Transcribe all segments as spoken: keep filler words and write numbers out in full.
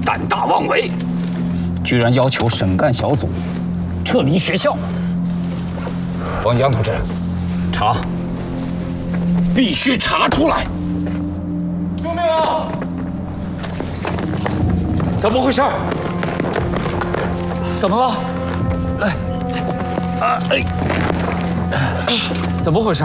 胆大妄为，居然要求省干小组撤离学校。方江同志，查，必须查出来！救命啊！怎么回事？怎么了？来，啊，哎，怎么回事？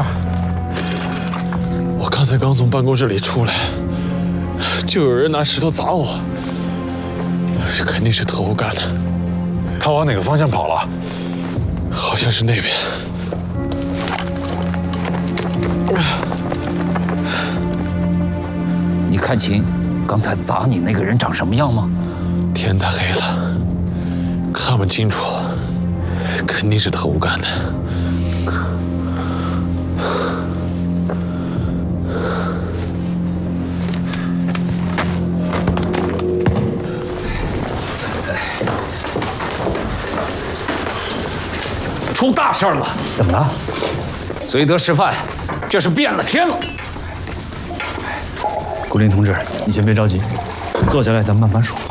我刚才刚从办公室里出来，就有人拿石头砸我，这肯定是特务干的。 他往哪个方向跑了？ 好像是那边。 你看清刚才砸你那个人长什么样吗？ 天太黑了，看不清楚，肯定是特务干的。 出大事了！ 怎么了？ 绥德师范，这是变了天了！ 顾林同志，你先别着急，坐下来，咱们慢慢说。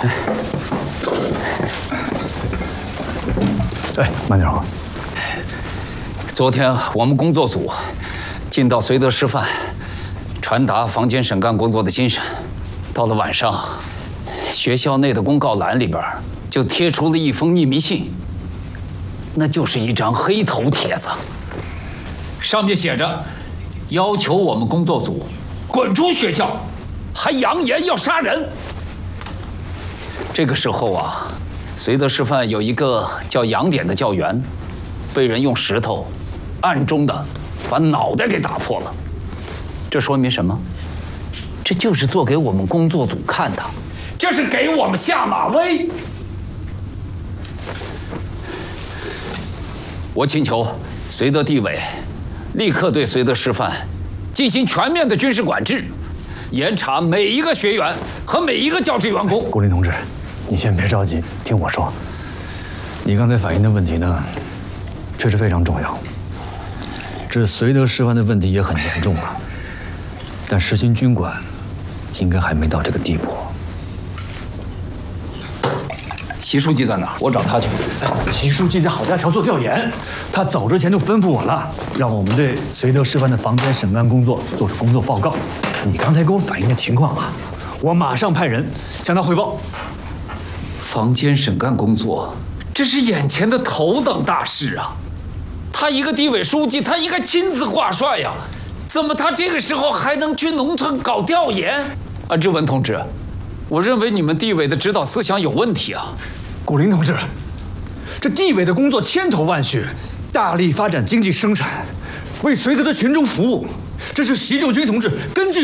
哎，慢点喝。 昨天我们工作组进到绥德师范，传达房间审干工作的精神。到了晚上，学校内的公告栏里边就贴出了一封匿名信。那就是一张黑头帖子，上面写着要求我们工作组滚出学校，还扬言要杀人。这个时候啊，绥德师范有一个叫杨典的教员，被人用石头暗中的把脑袋给打破了。这说明什么？这就是做给我们工作组看的，这是给我们下马威。我请求绥德地委立刻对绥德师范进行全面的军事管制，严查每一个学员和每一个教职员工。 顾林同志，你先别着急，听我说。你刚才反映的问题呢，确实非常重要。这绥德师范的问题也很严重了，但实行军管，应该还没到这个地步。 习书记在哪儿？我找他去。 习书记在郝家桥做调研，他走之前就吩咐我了，让我们对绥德师范的房间审干工作做出工作报告。你刚才给我反映的情况啊，我马上派人向他汇报。 房间审干工作，这是眼前的头等大事啊！他一个地委书记，他应该亲自挂帅呀，怎么他这个时候还能去农村搞调研？安志文同志，我认为你们地委的指导思想有问题啊！ 顾林同志，这地委的工作千头万绪，大力发展经济生产，为绥德的群众服务，这是习仲勋同志根据